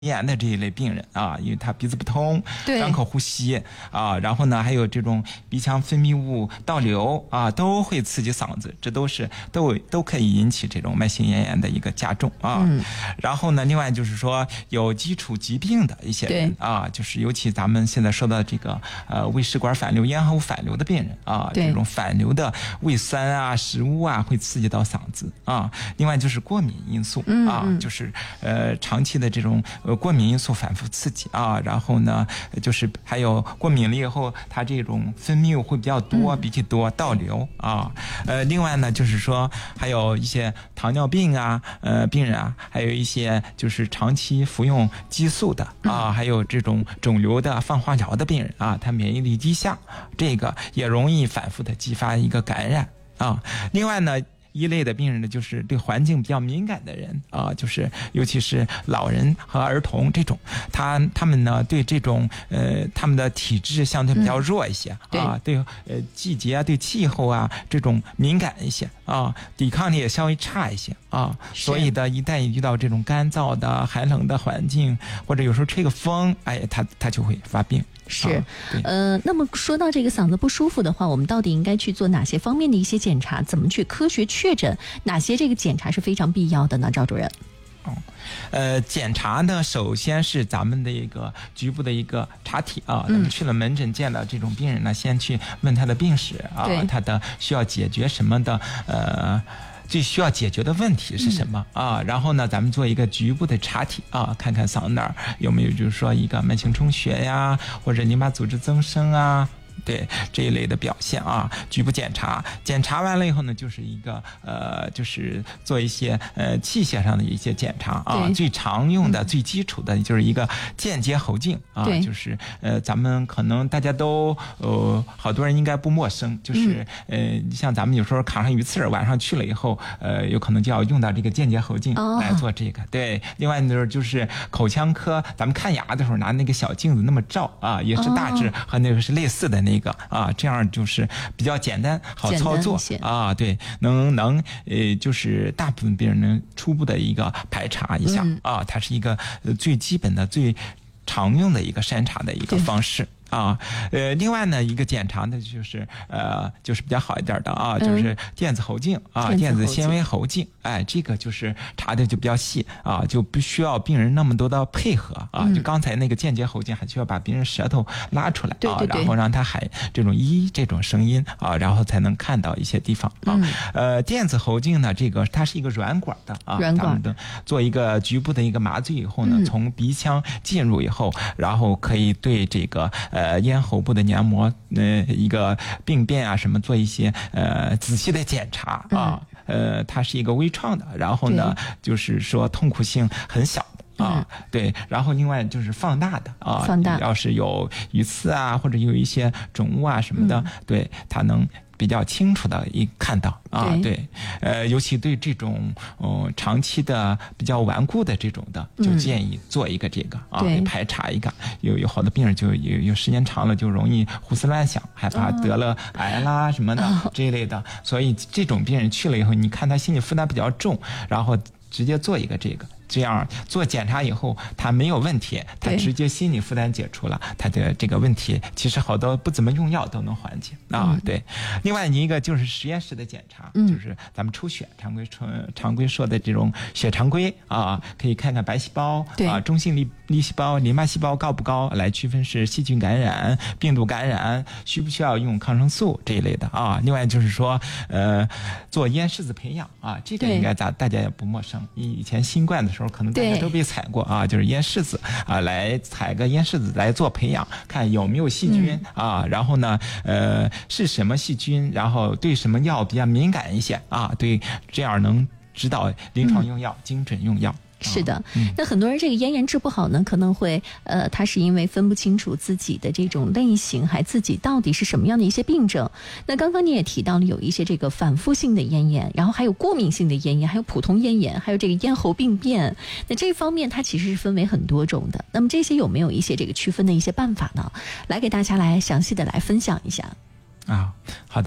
炎的这一类病人啊，因为他鼻子不通，张口呼吸啊，然后呢还有这种鼻腔分泌物倒流啊，都会刺激嗓子，这都可以引起这种慢性咽炎的一个加重啊。然后呢，另外就是说有基础疾病的一些人啊，就是尤其咱们现在说到这个胃食管反流、咽喉反流的病人啊，这种反流的胃酸啊、食物啊会刺激到嗓子啊。另外就是过敏因素啊，就是长期的这种过敏因素反复刺激啊，然后呢，就是还有过敏了以后，它这种分泌物会比较多，鼻涕多，倒流啊。另外呢，就是说还有一些糖尿病啊，病人啊，还有一些就是长期服用激素的啊，还有这种肿瘤的放化疗的病人啊，他免疫力低下，这个也容易反复的激发一个感染啊。另外呢，一类的病人呢，就是对环境比较敏感的人啊，就是尤其是老人和儿童这种，他们呢对这种他们的体质相对比较弱一些啊，对季节啊、对气候啊这种敏感一些啊，抵抗力也稍微差一些啊，所以的一旦遇到这种干燥的、寒冷的环境，或者有时候吹个风，哎，他就会发病。 是，那么说到这个嗓子不舒服的话，我们到底应该去做哪些方面的一些检查？怎么去科学确诊？哪些这个检查是非常必要的呢？赵主任？ 检查呢，首先是咱们的一个局部的一个查体啊，咱们去了门诊见了这种病人呢，先去问他的病史啊，他的需要解决什么的最需要解决的问题是什么啊？然后呢，咱们做一个局部的查体啊，看看嗓子那儿有没有就是说一个慢性充血呀，或者淋巴组织增生啊。对这一类的表现啊，局部检查，检查完了以后呢，就是一个就是做一些器械上的一些检查啊。最常用的、最基础的就是一个间接喉镜啊，就是咱们可能大家都好多人应该不陌生，就是像咱们有时候卡上鱼刺，晚上去了以后，有可能就要用到这个间接喉镜来做这个。对，另外呢就是口腔科，咱们看牙的时候拿那个小镜子那么照啊，也是大致和那个是类似的那个啊，这样就是比较简单好操作啊，对，能就是大部分病人能初步的一个排查一下啊，它是一个最基本的、最常用的一个筛查的一个方式。啊，另外呢，一个检查呢，就是比较好一点的啊，就是电子喉镜啊，电子纤维喉镜，哎，这个就是查的就比较细啊，就不需要病人那么多的配合啊，就刚才那个间接喉镜还需要把病人舌头拉出来啊，然后让他喊这种这种声音啊，然后才能看到一些地方啊。电子喉镜呢，这个它是一个软管的啊， 软管的做一个局部的一个麻醉以后呢，从鼻腔进入以后，然后可以对这个咽喉部的黏膜一个病变啊什么做一些仔细的检查啊，它是一个微创的，然后呢就是说痛苦性很小啊，对，然后另外就是放大的啊， 放大， 要是有鱼刺啊或者有一些肿物啊什么的，对，它能比较清楚的看到啊，对，尤其对这种长期的比较顽固的这种的，就建议做一个这个啊，排查一个。有好多病人就有时间长了就容易胡思乱想，害怕得了癌啦什么的这一类的，所以这种病人去了以后，你看他心理负担比较重，然后直接做一个这个。这样做检查以后，他没有问题，他直接心理负担解除了，他的这个问题其实好多不怎么用药都能缓解啊。对，另外一个就是实验室的检查，就是咱们抽血常规说的这种血常规啊，可以看看白细胞啊、中性粒细胞、淋巴细胞高不高，来区分是细菌感染、病毒感染，需不需要用抗生素这一类的啊。另外就是说做咽拭子培养啊，这个应该大家也不陌生，以前新冠的时候可能大家都被采过啊，就是咽拭子啊，来采个咽拭子来做培养，看有没有细菌啊，然后呢是什么细菌，然后对什么药比较敏感一些啊，对，这样能指导临床用药，精准用药。 是的，那很多人这个咽炎治不好呢，可能会他是因为分不清楚自己的这种类型，还自己到底是什么样的一些病症。那刚刚你也提到了有一些这个反复性的咽炎，然后还有过敏性的咽炎，还有普通咽炎，还有这个咽喉病变。那这方面它其实是分为很多种的。那么这些有没有一些这个区分的一些办法呢？来给大家来详细的来分享一下。 啊，好的。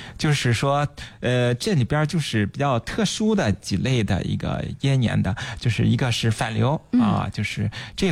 就是说这里边就是比较特殊的几类的一个咽炎的，就是一个是反流啊，就是这